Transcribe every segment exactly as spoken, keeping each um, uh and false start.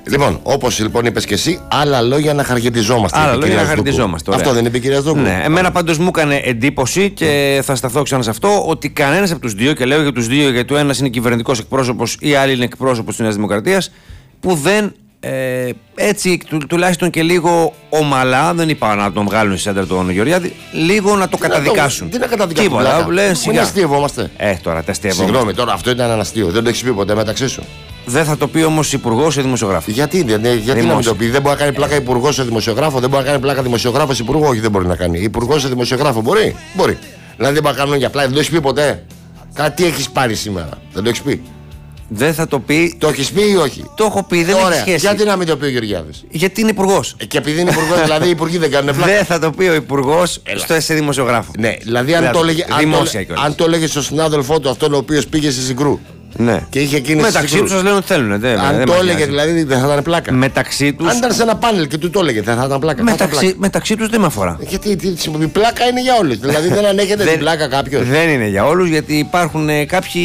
Λοιπόν, όπως λοιπόν είπες και εσύ, άλλα λόγια να χαργετιζόμαστε. Άλλα λόγια να χαργετιζόμαστε. Αυτό δεν είπε η κυρία Σδούκου? Ναι. Εμένα πάντως μου έκανε εντύπωση και θα σταθώ ξανά σε αυτό, ότι κανένας από τους δύο, και λέω για τους δύο γιατί ο ένας είναι κυβερνητικός εκπρόσωπος, η άλλη είναι εκπρόσωπος της Νέας Δημοκρατίας, που δεν ε, έτσι του, τουλάχιστον και λίγο ομαλά, δεν είπα να τον βγάλουν στη σέντρα τον Γεωργιάδη, λίγο να το τι καταδικάσουν. Τι να καταδικάσουν? Τίποτα. Μην αστείευόμαστε. Ε, τώρα τα αστείευόμαστε. Συγγνώμη, τώρα αυτό ήταν ένα αστείο. Δεν το έχεις πει ποτέ μεταξύ σου? Δεν θα το πει όμως υπουργός ή δημοσιογράφος. Γιατί, δεν, γιατί να μην το πει? Δεν μπορεί να κάνει πλάκα υπουργός σε δημοσιογράφο, δεν μπορεί να κάνει πλάκα δημοσιογράφος υπουργό. Όχι, δεν μπορεί να κάνει. Υπουργός σε δημοσιογράφο μπορεί. Μπορεί. Δηλαδή δεν μπορεί να κάνουν για πλάκα. Δεν το έχεις πει ποτέ? Κάτι έχεις πάρει σήμερα? Δεν το έχεις πει? Δεν θα το πει. Το έχεις πει ή όχι? Το έχω πει, δεν Ωραία. έχει σχέση. Γιατί να μην το πει ο Γεωργιάδης? Γιατί είναι υπουργός. Ε, και επειδή είναι υπουργός, δηλαδή οι υπουργοί δεν κάνουν πλάκα. Δεν θα το πει ο υπουργός στο σε δημοσιογράφο. Ναι, δηλαδή αν δηλαδή, το έλεγε, δημόσια, αν, το, αν το έλεγε στον συνάδελφό του, αυτόν ο οποίος πήγε στη Συγκρού. Ναι. Και είχε εκείνη μεταξύ του σας λένε ότι θέλουν. Δεν, αν δεν το έλεγε δηλαδή δεν θα ήταν πλάκα. Μεταξύ τους. Αν ήταν σε ένα πάνελ και του το έλεγε, δεν θα ήταν πλάκα. Μεταξύ, πλάκα. μεταξύ τους δεν με αφορά. Γιατί η πλάκα είναι για όλους. Δηλαδή δεν ανέχεται την πλάκα κάποιος. Δεν είναι για όλους, γιατί υπάρχουν ε, κάποιοι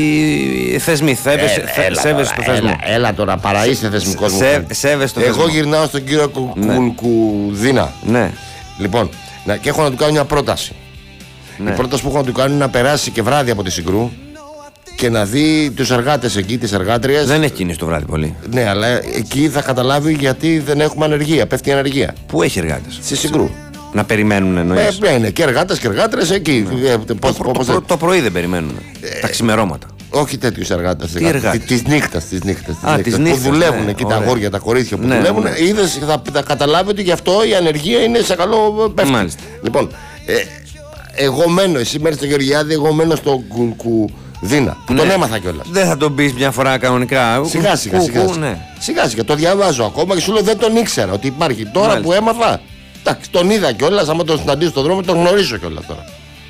θεσμοί. Σέβεσαι στο θεσμό. Έλα, έλα τώρα, παραείσαι θεσμικός μου. Σέβεσαι το θεσμό. Εγώ γυρνάω στον κύριο Κουδίνα. Ναι. Λοιπόν, και έχω να του κάνω μια πρόταση. Η πρόταση που έχω να του κάνω είναι να περάσει και βράδυ από τη Συγκρού και να δει τους εργάτες εκεί, τις εργάτριες. Δεν έχει κίνηση το βράδυ πολύ. Ναι, αλλά εκεί θα καταλάβει γιατί δεν έχουμε ανεργία. Πέφτει η ανεργία. Πού έχει εργάτες? Στη Συγκρού. Να περιμένουν εννοείς? Ναι, ναι, και εργάτες και εργάτριες εκεί. Ναι. Το, πώς, το, πώς, το, το πρωί δεν περιμένουν. Ε, τα ξημερώματα. Όχι τέτοιους εργάτες. Τι εργάτες? Της νύχτας, της νύχτας. Α, της νύχτας, που δουλεύουν ναι, εκεί ωραία. τα αγόρια, τα κορίτσια που ναι, δουλεύουν. Ναι. Είδες, θα, θα καταλάβει ότι γι' αυτό η ανεργία είναι σε καλό πέφτει. Μάλιστα. Λοιπόν, ε, εγώ μένω, εσύ μένεις στο Γεωργιάδη, εγώ μένω στο Κουδίνα. Που ναι. τον έμαθα κιόλας. Δεν θα τον πεις μια φορά κανονικά? Σιγά σιγά. Σιγά, σιγά. Ναι. σιγά, σιγά. Το διαβάζω ακόμα και σου λέω δεν τον ήξερα ότι υπάρχει. Τώρα Μάλιστα. που έμαθα. Εντάξει, τον είδα κιόλας. Άμα τον συναντήσω στον δρόμο, τον γνωρίζω κιόλας τώρα.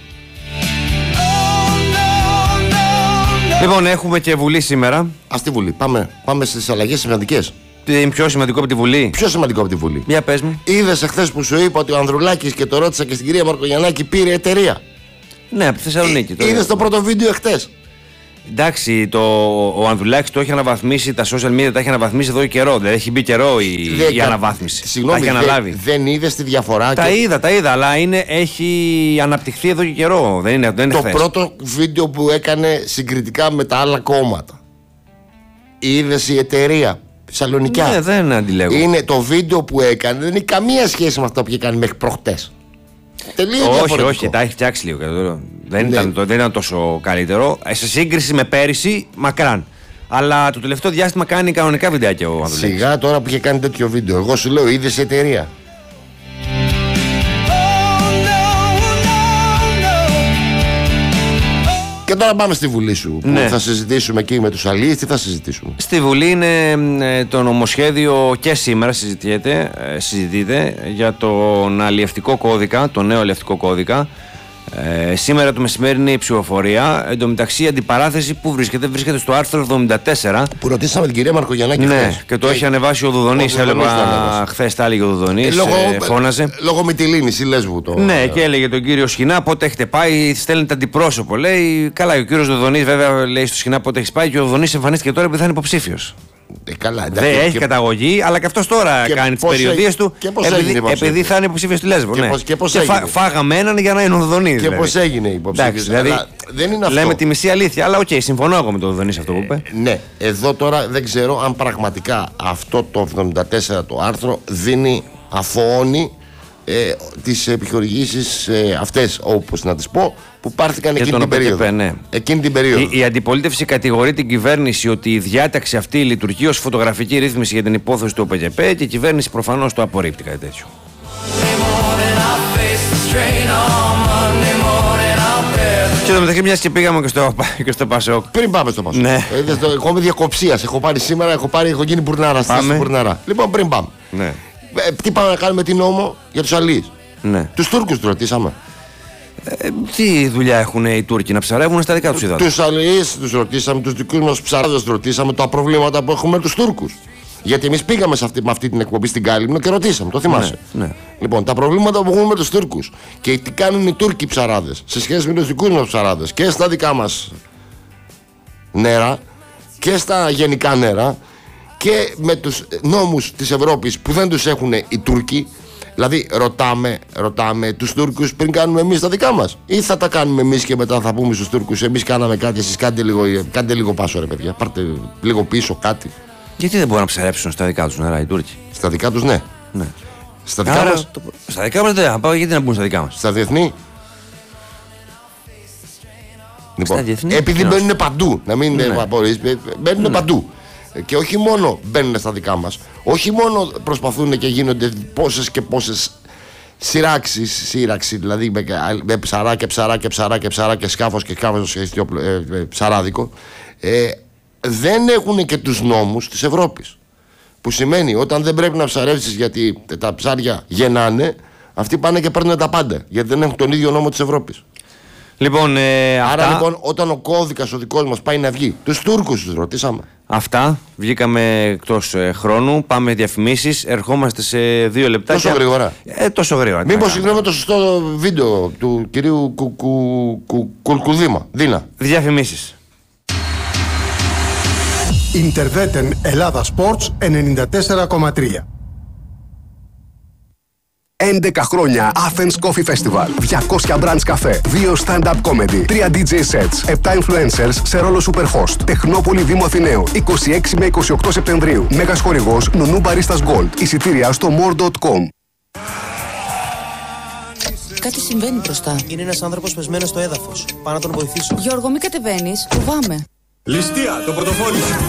Λοιπόν, έχουμε και Βουλή σήμερα. Ας τη Βουλή. Πάμε, πάμε στις αλλαγές σημαντικές. Τι είναι πιο σημαντικό από τη Βουλή? Πιο σημαντικό από τη Βουλή. Για πες μου. Είδες εχθές που σου είπα ότι ο Ανδρουλάκης, και το ρώτησα και στην κυρία Μαρκογιαννάκη, πήρε εταιρεία? Ναι, από τη Θεσσαλονίκη. Ε, είδες το πρώτο βίντεο εχθές? Εντάξει, το, ο Ανδρουλάκης το έχει αναβαθμίσει, τα social media τα έχει αναβαθμίσει εδώ και καιρό. Δεν έχει μπει καιρό η, Δε, η αναβάθμιση. Συγγνώμη, τα έχει αναλάβει. Δε, δεν είδες τη διαφορά? Τα και... είδα, τα είδα, αλλά είναι, έχει αναπτυχθεί εδώ και καιρό. Δεν είναι, δεν είναι το χθες. Πρώτο βίντεο που έκανε συγκριτικά με τα άλλα κόμματα. Είδες η εταιρεία Σαλονικιά? Ναι, δεν αντιλέγω. Είναι το βίντεο που έκανε, δεν έχει καμία σχέση με αυτό που είχε κάνει μέχρι προχτές. Τελείως όχι, διαφορετικό. όχι, τα έχει φτιάξει λίγο. Δεν, ναι. ήταν, δεν ήταν τόσο καλύτερο. Σε σύγκριση με πέρυσι, μακράν. Αλλά το τελευταίο διάστημα κάνει κανονικά βιντεάκια ο Ανδρουλάκης. Σιγά τώρα που είχε κάνει τέτοιο βίντεο. Εγώ σου λέω, είδες η εταιρεία? Και τώρα πάμε στη Βουλή σου. Που ναι. θα συζητήσουμε εκεί με τους αλλοίς. Τι θα συζητήσουμε? Στη Βουλή είναι το νομοσχέδιο και σήμερα συζητιέται, συζητείται για τον αλλιευτικό κώδικα, τον νέο αλλιευτικό κώδικα. Ε, σήμερα το μεσημέρι είναι η ψηφοφορία. Εν τω μεταξύ, η αντιπαράθεση που βρίσκεται, βρίσκεται στο άρθρο εβδομήντα τέσσερα. Που ρωτήσαμε την κυρία Μαρκογιαννάκη. Ναι, χθες. και το και έχει ανεβάσει ο Δουδονής. Έβλεπα χθες τα έλεγε ο Δουδονής. Ε, ε, φώναζε. Λόγω Μυτιλήνης ή Λέσβου το. Ναι, και έλεγε τον κύριο Σχοινά πότε έχετε πάει. Στέλνετε αντιπρόσωπο. Λέει, καλά, ο κύριος Δουδονής βέβαια λέει στο Σχοινά πότε έχει πάει και ο Δουδονής εμφανίστηκε τώρα επειδή θα είναι υποψήφιος. Ε, καλά, δεν έχει και... καταγωγή, αλλά και αυτός τώρα και κάνει τις περιοδίες του επειδή, επειδή θα είναι υποψήφιος στη Λέσβο. Και, ναι. πώς, και, πώς και φά, φάγαμε έναν για να είναι ο Δουδονής. Και δηλαδή. πώς έγινε υποψήφιος? Δηλαδή, δεν είναι αυτό. Λέμε τη μισή αλήθεια, αλλά οκ, okay, συμφωνώ εγώ με τον Δουδονή σε αυτό που είπε. Ε, ναι, εδώ τώρα δεν ξέρω αν πραγματικά αυτό το εβδομήντα τέσσερα το άρθρο δίνει, αφοώνει ε, τις επιχορηγήσεις ε, αυτές, όπως να τις πω, που πάρθηκαν εκείνη την, περίοδο. Ναι. εκείνη την περίοδο. Η, η αντιπολίτευση κατηγορεί την κυβέρνηση ότι η διάταξη αυτή λειτουργεί ως φωτογραφική ρύθμιση για την υπόθεση του ΟΠΕΚ και η κυβέρνηση προφανώς το απορρίπτει κάτι τέτοιο. Και εδώ μεταξύ, μιας και πήγαμε και στο, και στο Πασόκ. Πριν πάμε στο Πασόκ. Ναι. Ε, το, εγώ είμαι διακοψίας. Έχω πάρει σήμερα, έχω, πάρει, έχω γίνει μπουρνάρα. Στην μπουρνάρα. Λοιπόν, πριν πάμε. Ναι. Ε, τι πάμε να κάνουμε την νόμο για τους αλλοίς? Ναι. Τους Τούρκους τους ρωτήσαμε. Ε, τι δουλειά έχουν οι Τούρκοι, να ψαρεύουν στα δικά τους υδάτα? Τους αλλοίς τους ρωτήσαμε, τους δικούς μας ψαράδες τους ρωτήσαμε τα προβλήματα που έχουμε με τους Τούρκους. Γιατί εμείς πήγαμε σε αυτή, με αυτή την εκπομπή στην Κάλυμνο και ρωτήσαμε, το θυμάσαι? Ναι, ναι. Λοιπόν, τα προβλήματα που έχουμε με τους Τούρκους και τι κάνουν οι Τούρκοι ψαράδες σε σχέση με τους δικούς μας ψαράδες και στα δικά μας νερά και στα γενικά νερά και με τους νόμους της Ευρώπης που δεν τους έχουν οι Τούρκοι. Δηλαδή ρωτάμε, ρωτάμε τους Τούρκους πριν κάνουμε εμείς τα δικά μας, ή θα τα κάνουμε εμείς και μετά θα πούμε στους Τούρκους εμείς κάναμε κάτι, εσείς κάντε λίγο, κάντε λίγο πάσο ρε παιδιά, πάρτε λίγο πίσω κάτι. Γιατί δεν μπορούν να ψαρέψουν στα δικά τους νερά οι Τούρκοι? Στα δικά τους ναι, ναι. Στα δικά Άρα, μας το... Στα δικά μας δεν πάω, γιατί να μπουν στα δικά μας? Στα διεθνή. Λοιπόν, στα διεθνή επειδή μπαίνουν παντού, να μην ναι. απορείς, μπαίνουν ναι. παντού. Και όχι μόνο μπαίνουν στα δικά μας, όχι μόνο προσπαθούν και γίνονται πόσες και πόσες σειράξεις, σύραξη δηλαδή με, με ψαρά και ψαρά και ψαρά και ψαρά και σκάφος και σκάφος και ε, ε, ψαράδικο, ε, δεν έχουν και τους νόμους της Ευρώπης. Που σημαίνει όταν δεν πρέπει να ψαρεύσεις γιατί τα ψάρια γεννάνε, αυτοί πάνε και παίρνουν τα πάντα γιατί δεν έχουν τον ίδιο νόμο της Ευρώπης. Λοιπόν, ε, Άρα αυτά... λοιπόν όταν ο κώδικας ο δικός μας πάει να βγει, τους Τούρκους τους ρωτήσαμε. Αυτά, βγήκαμε εκτός ε, χρόνου, πάμε διαφημίσεις, ερχόμαστε σε δύο λεπτά. Τόσο γρήγορα. Ε, τόσο γρήγορα. Μήπως συγγνώμη το σωστό βίντεο του κυρίου Κου, Κου, Κου, Κουλκουδήμα. Δίνα. Διαφημίσεις. Ιντερβέτεν Ελλάδα Sports ενενήντα τέσσερα κόμμα τρία. έντεκα χρόνια Athens Coffee Festival. διακόσια brands καφέ, δύο stand-up comedy, τρία ντι τζέι sets, επτά influencers σε ρόλο superhost. Τεχνόπολη Δήμου Αθηναίου, είκοσι έξι με είκοσι οκτώ Σεπτεμβρίου. Μέγας χορηγός Νουνού Baristas Gold. Εισιτήρια στο more dot com. Κάτι συμβαίνει μπροστά. Είναι ένας άνθρωπος πεσμένος στο έδαφος. Πάω να τον βοηθήσω. Γιώργο, μην κατεβαίνεις. Φοβάμαι. Ληστεία, το πορτοφόλι σου.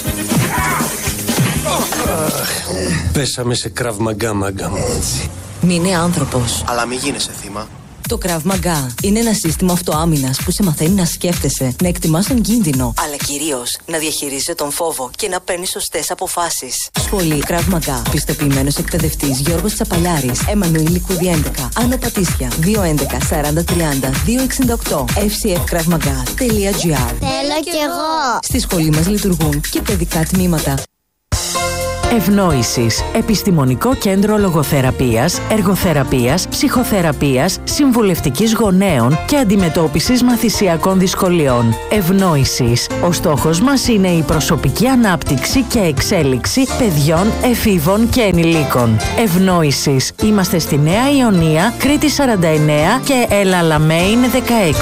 Πέσαμε σε Krav Maga, μάγκα μου. Μείνε άνθρωπος. Αλλά μην γίνεσαι θύμα. Το Krav Maga είναι ένα σύστημα αυτοάμυνας που σε μαθαίνει να σκέφτεσαι, να εκτιμάς τον κίνδυνο, αλλά κυρίως να διαχειρίζεσαι τον φόβο και να παίρνεις σωστές αποφάσεις. Σχολή Krav Maga. Πιστοποιημένος εκπαιδευτής Γιώργος Τσαπαλιάρης. Εμμανουήλ Λικούδη έντεκα. Άνω Πατήσια. δύο έντεκα σαράντα τριάντα δύο εξήντα οκτώ. εφ σι εφ κραυ μαγά τελεία τζι άρ. Θέλω κι εγώ. Στη σχολή μας λειτουργούν και παιδικά τμήματα. Ευνόησης. Επιστημονικό κέντρο λογοθεραπείας, εργοθεραπείας, ψυχοθεραπείας, συμβουλευτικής γονέων και αντιμετώπισης μαθησιακών δυσκολιών. Ευνόησης. Ο στόχος μας είναι η προσωπική ανάπτυξη και εξέλιξη παιδιών, εφήβων και ενηλίκων. Ευνόησης. Είμαστε στη Νέα Ιωνία, Κρήτη σαράντα εννέα και Ελαλαμέιν δεκαέξι.